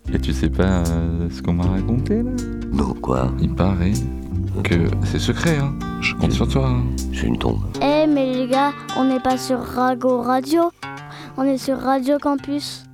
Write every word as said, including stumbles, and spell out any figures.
Et tu sais pas euh, ce qu'on m'a raconté là? Non, quoi? Il paraît que c'est secret, hein. Je compte sur toi. Hein. C'est une tombe. Eh mais les gars, on n'est pas sur Rago Radio, on est sur Radio Campus.